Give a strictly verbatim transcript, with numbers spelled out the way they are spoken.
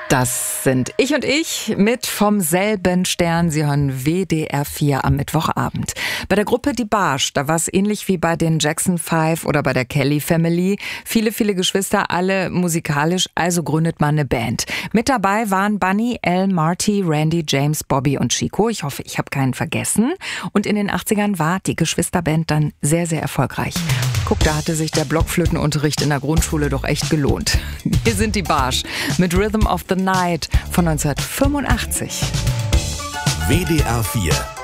Das sind Ich und Ich mit Vom selben Stern. Sie hören W D R vier am Mittwochabend. Bei der Gruppe Die Barsch, da war es ähnlich wie bei den Jackson Five oder bei der Kelly Family. Viele, viele Geschwister, alle musikalisch, also gründet man eine Band. Mit dabei waren Bunny, Al, Marty, Randy, James, Bobby und Chico. Ich hoffe, ich habe keinen vergessen. Und in den achtzigern war die Geschwisterband dann sehr, sehr erfolgreich. Guck, da hatte sich der Blockflötenunterricht in der Grundschule doch echt gelohnt. Wir sind Die Barsch mit Rhythm of the Night von neunzehnhundertfünfundachtzig. W D R vier